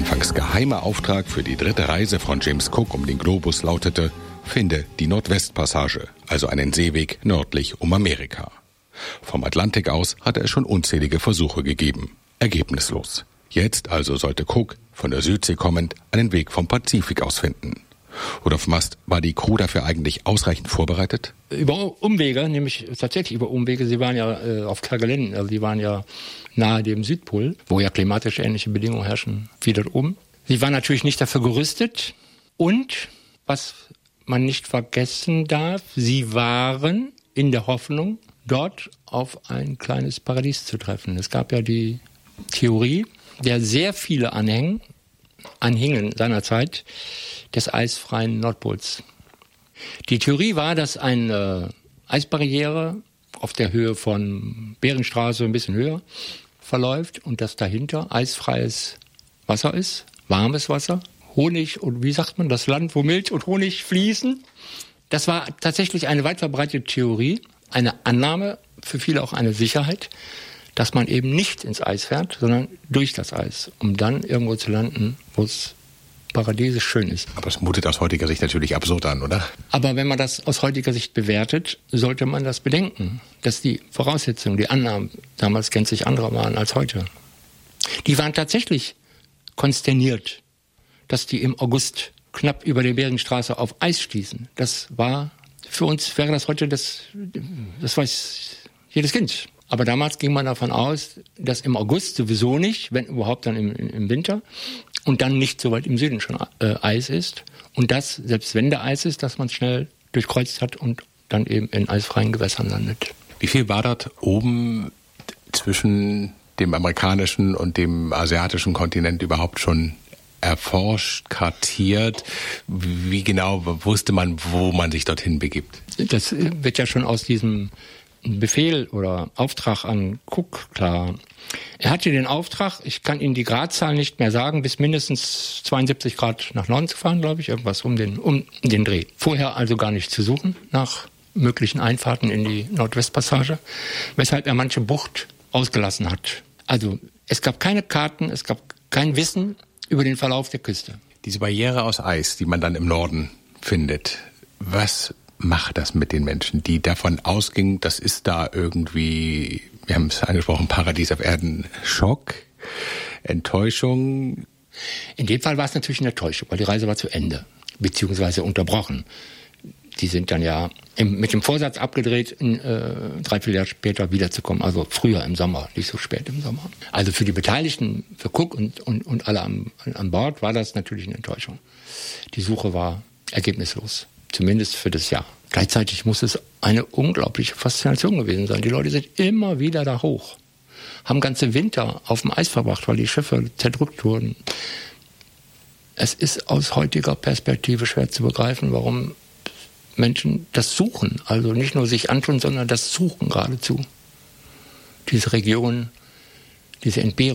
anfangs geheime Auftrag für die 3. Reise von James Cook um den Globus lautete: Finde die Nordwestpassage, also einen Seeweg nördlich um Amerika. Vom Atlantik aus hatte es schon unzählige Versuche gegeben. Ergebnislos. Jetzt also sollte Cook, von der Südsee kommend, einen Weg vom Pazifik aus finden. Rudolf Mast, war die Crew dafür eigentlich ausreichend vorbereitet? Über Umwege, nämlich tatsächlich über Umwege. Sie waren ja auf Kerguelen, also die waren ja nahe dem Südpol, wo ja klimatisch ähnliche Bedingungen herrschen wie dort oben. Sie waren natürlich nicht dafür gerüstet und, was man nicht vergessen darf, sie waren in der Hoffnung, dort auf ein kleines Paradies zu treffen. Es gab ja die Theorie, der sehr viele anhingen seinerzeit, des eisfreien Nordpols. Die Theorie war, dass eine Eisbarriere auf der Höhe von Beringstraße ein bisschen höher verläuft und dass dahinter eisfreies Wasser ist, warmes Wasser, Honig und wie sagt man, das Land, wo Milch und Honig fließen. Das war tatsächlich eine weit verbreitete Theorie, eine Annahme, für viele auch eine Sicherheit, dass man eben nicht ins Eis fährt, sondern durch das Eis, um dann irgendwo zu landen, wo es paradiesisch schön ist. Aber es mutet aus heutiger Sicht natürlich absurd an, oder? Aber wenn man das aus heutiger Sicht bewertet, sollte man das bedenken, dass die Voraussetzungen, die Annahmen damals gänzlich andere waren als heute. Die waren tatsächlich konsterniert, dass die im August knapp über der Beringstraße auf Eis stießen. Das war, für uns wäre das heute, das weiß jedes Kind. Aber damals ging man davon aus, dass im August sowieso nicht, wenn überhaupt dann im Winter, und dann nicht so weit im Süden schon Eis ist. Und dass, selbst wenn da Eis ist, dass man es schnell durchkreuzt hat und dann eben in eisfreien Gewässern landet. Wie viel war dort oben zwischen dem amerikanischen und dem asiatischen Kontinent überhaupt schon erforscht, kartiert? Wie genau wusste man, wo man sich dorthin begibt? Das wird ja schon aus diesem Befehl oder Auftrag an Cook klar. Er hatte den Auftrag, ich kann Ihnen die Gradzahl nicht mehr sagen, bis mindestens 72 Grad nach Norden zu fahren, glaube ich, irgendwas um den Dreh. Vorher also gar nicht zu suchen nach möglichen Einfahrten in die Nordwestpassage, weshalb er manche Bucht ausgelassen hat. Also es gab keine Karten, es gab kein Wissen über den Verlauf der Küste. Diese Barriere aus Eis, die man dann im Norden findet, was macht das mit den Menschen, die davon ausgingen, das ist da irgendwie, wir haben es angesprochen, Paradies auf Erden, Schock, Enttäuschung? In dem Fall war es natürlich eine Enttäuschung, weil die Reise war zu Ende, beziehungsweise unterbrochen. Die sind dann ja mit dem Vorsatz abgedreht, 3-4 Jahre später wiederzukommen, also früher im Sommer, nicht so spät im Sommer. Also für die Beteiligten, für Cook und alle an Bord war das natürlich eine Enttäuschung. Die Suche war ergebnislos. Zumindest für das Jahr. Gleichzeitig muss es eine unglaubliche Faszination gewesen sein. Die Leute sind immer wieder da hoch, haben ganze Winter auf dem Eis verbracht, weil die Schiffe zerdrückt wurden. Es ist aus heutiger Perspektive schwer zu begreifen, warum Menschen das suchen. Also nicht nur sich antun, sondern das suchen geradezu. Diese Region, diese Entbehrung.